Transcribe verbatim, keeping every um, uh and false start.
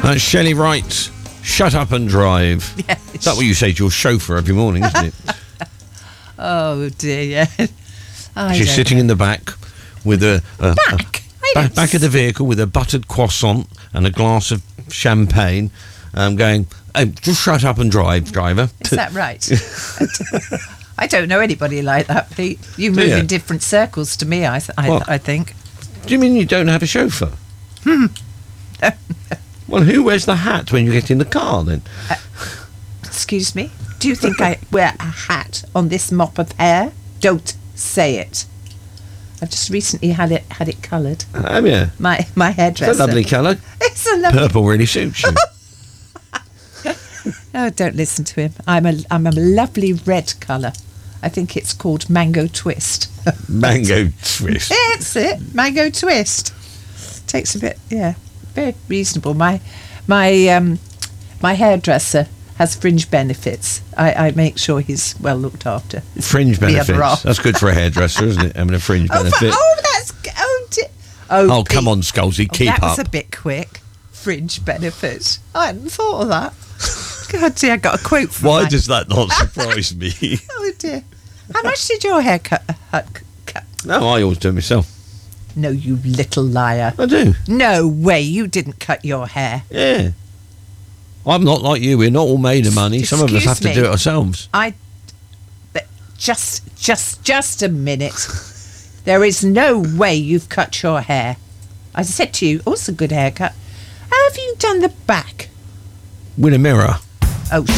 That's Shelley Wright. Shut up and drive. Yes. Is that what you say to your chauffeur every morning, isn't it? Oh dear, yeah. I She's don't sitting know. in the back with a, a, Back? I a don't back, back of the vehicle with a buttered croissant and a glass of champagne, um, going, "Oh, just shut up and drive, driver." Is that right? I don't know anybody like that, Pete. You move you? in different circles to me, I, th- I, What? I think. Do you mean you don't have a chauffeur? Hmm. Well, who wears the hat when you get in the car then? Excuse me? Do you think I wear a hat on this mop of hair? Don't say it. I've just recently had it had it coloured. Oh, yeah. My my hairdresser. It's a lovely colour. It's a lovely. Purple really suits you. Oh, don't listen to him. I'm a I'm a lovely red colour. I think it's called Mango Twist. Mango twist. It's it. Mango Twist. Takes a bit, yeah, very reasonable. My my um my hairdresser has fringe benefits. I, I make sure he's well looked after. Fringe The other benefits. half. That's good for a hairdresser, isn't it? Having a fringe Oh, benefit. for, oh, that's oh, di- oh, Oh, come Pete. on, Scalzi, Oh, keep that up. was a bit quick. Fringe benefits. I hadn't thought of that. God, dear, I got a quote from Why my- does that not surprise me? Oh dear. How much did your hair cut? Uh, cut? No, I always do it myself. No, you little liar. I do. No way, you didn't cut your hair. Yeah. I'm not like you. We're not all made of money. Some of us Excuse have to me. do it ourselves. I. But just, just, just a minute. There is no way you've cut your hair. I said to you, oh, it's a good haircut. How have you done the back? With a mirror. Oh,